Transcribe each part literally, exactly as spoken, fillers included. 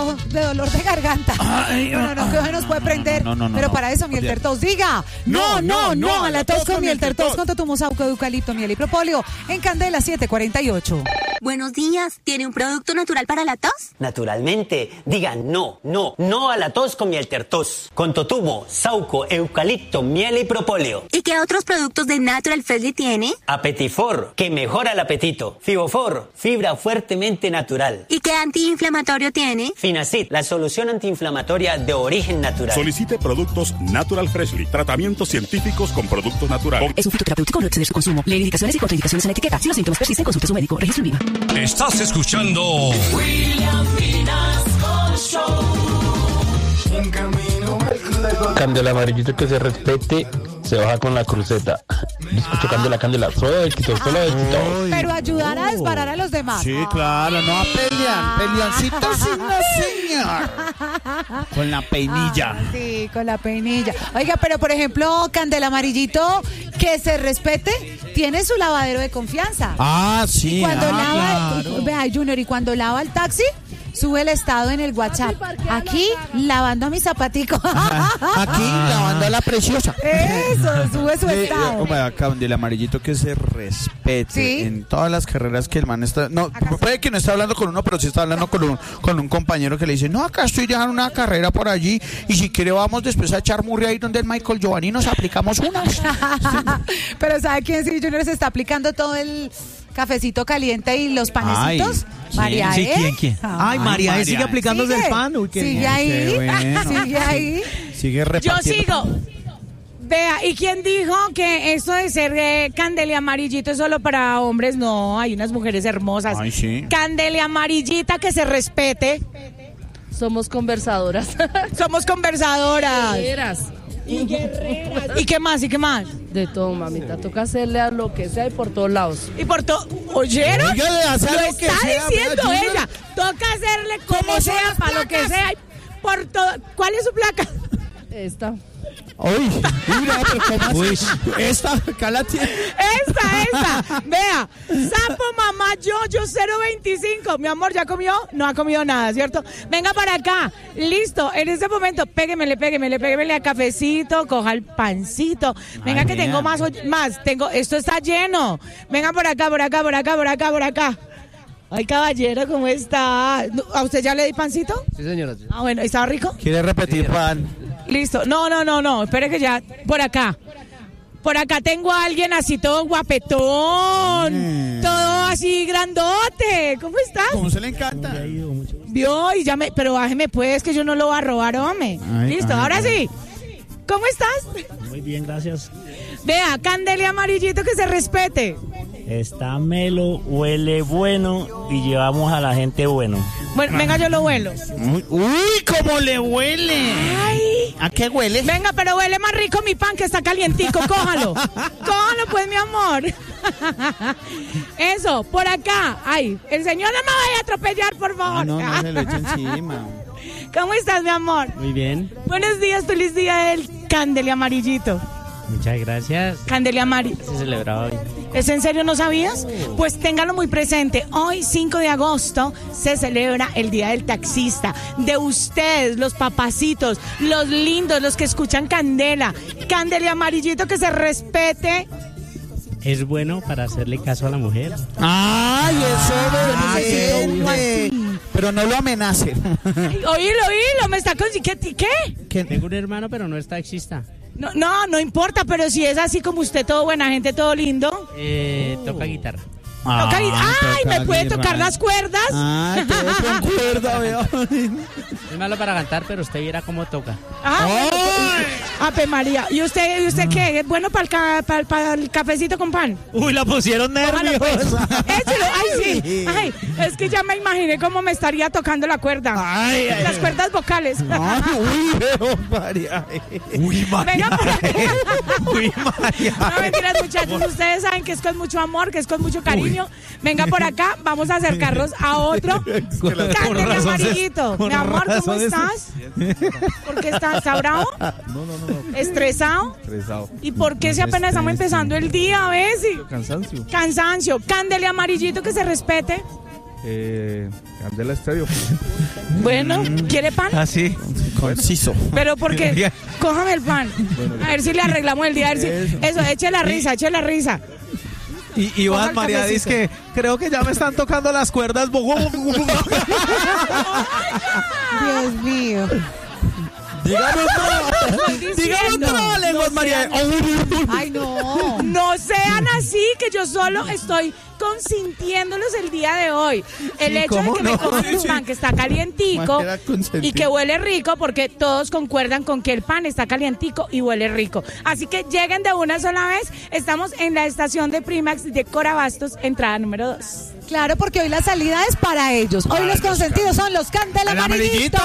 poquito de dolor de garganta. Ay, bueno, no, que nos puede prender. No, no, no, pero no, para eso, miel tertos. Diga, no, no, no, no a la tos con miel tertos. Con totumo, sauco, eucalipto, miel y propóleo. En Candela siete cuarenta y ocho. Buenos días. ¿Tiene un producto natural para la tos? Naturalmente. Digan no, no, no a la tos con miel tertos. Con totumo, sauco, eucalipto, miel y propóleo. ¿Y qué otros productos de Natural Freshly tiene? Apetifor, que mejora el apetito. Fibofor, fibra fuertemente natural. ¿Y qué antiinflamatorio tiene? Finacid, la solución antiinflamatoria de origen natural. Solicite productos Natural Freshly. Tratamientos científicos con productos naturales. Es un fitoterapéutico, no exceder su consumo. Lee indicaciones y contraindicaciones en la etiqueta. Si los síntomas persisten, consulte a su médico. Registro en Viva. Estás escuchando William Vinasco Show. Un camino. Candela amarillito que se respete, se baja con la cruceta. Escucho Candela, Candela, suelto, suelto. Pero ayudar a desbarar a los demás. Sí, claro, no a pelear. Peleoncito sin la señor. Con la peinilla. Ah, sí, con la peinilla. Oiga, pero por ejemplo, Candela amarillito que se respete, tiene su lavadero de confianza. Ah, sí. Y cuando ah, lava, claro. vea, Junior, y cuando lava el taxi, sube el estado en el WhatsApp. Aquí, lavando a mi zapatico. Aquí, lavando a la preciosa. Eso, sube su estado. Como acá, del amarillito que se respete. ¿Sí? En todas las carreras que el man está... No, Acá puede sí. que no esté hablando con uno, pero sí está hablando con un, con un compañero que le dice, no, acá estoy dejando una carrera por allí y si quiere vamos después a echar murri ahí donde el Michael Giovanni nos aplicamos unas. Pero ¿sabe quién sí, Junior, se está aplicando todo el cafecito caliente y los panecitos? Ay, María Sí, E. ¿quién, quién? Ah, Ay, María E María sigue E. aplicándose ¿Sigue? el pan. Uy, qué Sigue bien. ahí, Qué bueno. sigue ahí. Sigue Yo repartiendo. sigo. Vea, ¿y quién dijo que esto de ser eh, Candela amarillito es solo para hombres? No, hay unas mujeres hermosas. Ay, sí. Candela amarillita que se respete. Somos conversadoras. Somos conversadoras. Guerreras. Y guerreras. ¿Y qué más? ¿Y qué más? De todo, mamita. Toca hacerle a lo que sea y por todos lados. Y por todo. ¿Oyeron? Dígale, hacer Lo lo que está sea, diciendo vea, ella. Toca hacerle como ¿Cómo son sea, las para lo que placas? sea. y Por todo. ¿Cuál es su placa? Esta. Uy, mira, pero ¿cómo así? Esta, acá la tiene. Esta, esta. Vea. Sapo mamá yo, yo cero veinticinco. Mi amor, ¿ya comió? No ha comido nada, ¿cierto? Venga para acá. Listo. En este momento, péguemele, péguemele, péguemele a cafecito, coja el pancito. Venga, Ay, que mira. tengo más, oy- más. Tengo, esto está lleno. Venga por acá, por acá, por acá, por acá, por acá. Ay, caballero, ¿cómo está? ¿A usted ya le di pancito? Sí, señora. Ah, bueno, ¿estaba rico? ¿Quiere repetir, pan? Listo. No, no, no, no. Espere que ya. Por acá. Por acá tengo a alguien así todo guapetón. Mm. Todo así grandote. ¿Cómo está? ¿Cómo se le encanta? Vio y ya me. Pero bájeme pues que yo no lo voy a robar, hombre. Ay, Listo, ay, ahora ay. sí. ¿Cómo estás? Muy bien, gracias. Vea, Candela amarillito que se respete. Está melo, huele bueno y llevamos a la gente bueno. Bueno, venga, yo lo huelo. Uy, uy, cómo le huele. Ay. ¿A qué huele? Venga, pero huele más rico mi pan que está calientico, cójalo. Cójalo pues, mi amor. Eso, por acá. Ay, el señor no me vaya a atropellar, por favor. Ah, no, no se lo echa encima. ¿Cómo estás, mi amor? Muy bien, Buenos días, feliz día del Candela amarillito. muchas gracias. Candela amarillito. Se celebraba hoy. ¿Es en serio, no sabías? Pues téngalo muy presente. Hoy, cinco de agosto, se celebra el Día del Taxista. De ustedes, los papacitos, los lindos, los que escuchan Candela. Candela amarillito que se respete. Es bueno para hacerle caso a la mujer. Ay, eso Ah, es qué evidente. Pero no lo amenace. Oílo, oílo, me está con... ¿Qué? ¿Qué? ¿Qué? Tengo un hermano, pero no es taxista. No, no, no importa, pero si es así como usted, todo buena gente, todo lindo. Eh, toca guitarra. Toca- Ay, ¿me puede tocar las cuerdas? Ay, todo con cuerda, veo. Es malo para cantar, pero usted viera cómo toca. Ah, bueno, pues, Ave María. ¿Y usted, y usted qué? ¿Es bueno para el, ca- para, para el cafecito con pan? Uy, la pusieron Cójalo, pues. nerviosa. Échelo. Ay, sí. Ay, es que ya me imaginé cómo me estaría tocando la cuerda. Ay, ay, Las ay. cuerdas vocales. Ay, uy, veo, María. Uy, Venga por acá. Uy, María. No, mentiras, muchachos. Ustedes saben que es con mucho amor, que es con mucho cariño. Venga por acá, vamos a acercarnos a otro. Candela amarillito. Mi amor, ¿cómo estás? ¿Por qué estás? ¿Está bravo? No, no, no. ¿Estresado? Estresado. ¿Y por qué si apenas estamos empezando el día? A ver si. Cansancio. Cansancio. Candela amarillito que se respete. Eh, Candela Estéreo. Bueno, ¿quiere pan? Así, conciso. Pero porque, cójame el pan. A ver si le arreglamos el día. A ver si, eso, eche la risa, eche la risa. Y Iván María dice que creo que ya me están tocando las cuerdas. Dios mío. Dígame otra. Dígame otra, lenguas, María. Ay, no. No sean así, que yo solo estoy consintiéndolos el día de hoy. El Sí, hecho de ¿cómo que no? me coman un Sí. pan que está calientico Manera consentida. y que huele rico, porque todos concuerdan con que el pan está calientico y huele rico. Así que lleguen de una sola vez. Estamos en la estación de Primax de Corabastos, entrada número dos. Claro, porque hoy la salida es para ellos. Hoy los consentidos son los Candela Amarillitos.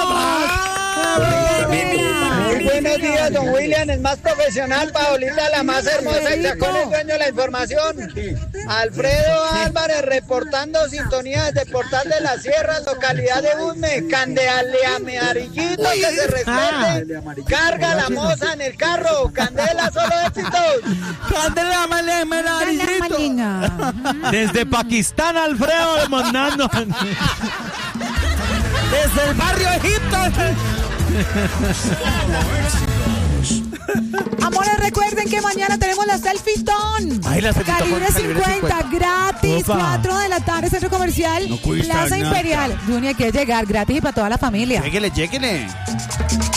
Muy buenos días, don William, el más profesional, Paolita, la más hermosa, y Chacón, el dueño de la información. Alfredo Álvarez, reportando sintonía desde Portal de las Sierras, localidad de Usme. Candela Amarillito, que se respete. Carga la moza en el carro. Candela, solo éxitos. Candela Amarillito. Desde Pakistán, Alfredo, mandando. Desde el barrio Egipto. Amores, recuerden que mañana tenemos la Selfie-Ton. Ay, la Selfie-Ton Calibre con Calibre cincuenta, gratis, Opa. cuatro de la tarde, Centro Comercial, No cuesta Plaza nada. Imperial. Junior quiere llegar gratis y para toda la familia. Lléguele, lléguele.